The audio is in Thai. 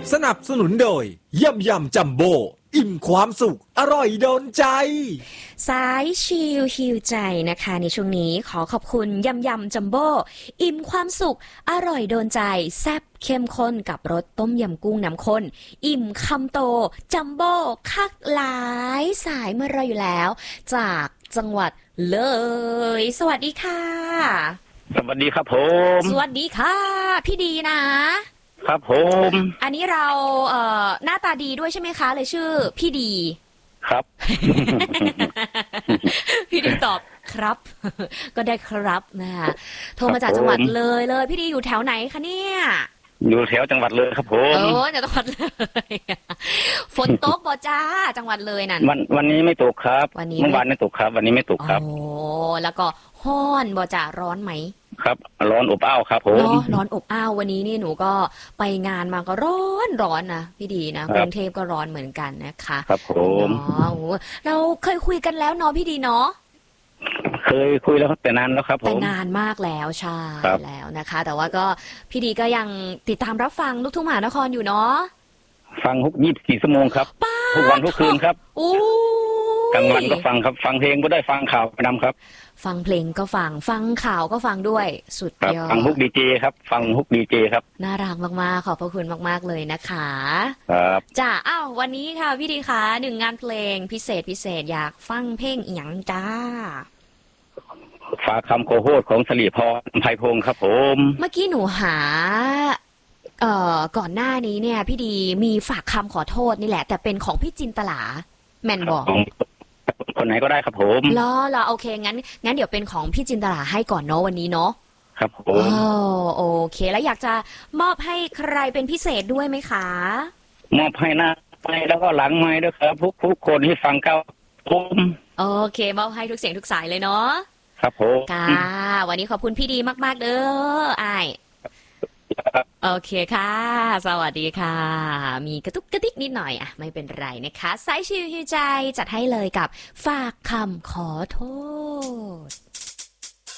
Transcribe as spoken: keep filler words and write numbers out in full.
สนับสนุนโดยยำยำจัมโบ้อิ่มความสุขอร่อยโดนใจสายชิลฮิวใจนะคะในช่วงนี้ขอขอบคุณยำยำจัมโบ้อิ่มความสุขอร่อยโดนใจแซ่บเข้มข้นกับรสต้มยำกุ้งน้ำข้นอิ่มคำโตจัมโบ้คักหลายสายมารออยู่แล้วจากจังหวัดเลยสวัสดีค่ะสวัสดีครับผมสวัสดีค่ะพี่ดีนะครับผมอันนี้เราเอ่อหน้าตาดีด้วยใช่ไหมคะเลยชื่อพี่ดีครับพี่ดีตอบครับก็ได้ครับนะคะโทรมาจากจังหวัดเลยเลยพี่ดีอยู่แถวไหนคะเนี่ยอยู่แถวจังหวัดเลยครับผมโอ้จากจังหวัดเลยฝนตกบ่จ้าจังหวัดเลยนั่นวันวันนี้ไม่ตกครับวันนี้เมื่อวานไม่ตกครับวันนี้ไม่ตกครับโอ้แล้วก็ฮ้อนบ่จ้าร้อนไหมครับร้อนอบอ้าวครับผมร้อนอบอ้าววันนี้นี่หนูก็ไปงานมาก็ร้อนร้อนนะพี่ดีนะกรุงเทพก็ร้อนเหมือนกันนะคะครับผมอ๋อเราเคยคุยกันแล้วเนาะพี่ดีเนาะเคยคุยแล้วแต่นานแล้วครับผมแต่นานมากแล้วใช่แล้วนะคะแต่ว่าก็พี่ดีก็ยังติดตามรับฟังลูกทุ่งมหานครอยู่เนาะฟังทุกยี่สิบสี่ชั่วโมงครับทุกวันทุกคืนครับกลางวันก็ฟังครับฟังเพลงก็ได้ฟังข่าวประจำครับฟังเพลงก็ฟังฟังข่าวก็ฟังด้วยสุดยอดฟังฮุกดีเจครับฟังฮุกดีเจครับน่ารักมากๆขอบพระคุณมากๆเลยนะคะครับจ้าอ้าววันนี้ค่ะพี่ดีคะหนึ่งงานเพลงพิเศษพิเศษอยากฟังเพลงอีหยังจ้าฝากคำโคโฮดของสลีพรไพพงศ์ครับผมเมื่อกี้หนูหาเอ่อก่อนหน้านี้เนี่ยพี่ดีมีฝากคำขอโทษนี่แหละแต่เป็นของพี่จินตลาแมนบอกคนไหนก็ได้ครับผมรอรอโอเคงั้นงั้นเดี๋ยวเป็นของพี่จินตลาให้ก่อนเนาะวันนี้เนาะครับผมอ๋อโอเคแล้วอยากจะมอบให้ใครเป็นพิเศษด้วยไหมคะมอบให้หน้าไม้แล้วก็หลังไม้ด้วยครับทุกทุกคนที่ฟังเก้าผมโอเคมอบให้ทุกเสียงทุกสายเลยเนาะครับผมค่ะวันนี้ขอบคุณพี่ดีมากๆเด้อไอโอเคค่ะสวัสดีค่ะมีกระตุกกระติกนิดหน่อยอ่ะไม่เป็นไรนะคะสายชิวใจจัดให้เลยกับฝากคำขอโทษ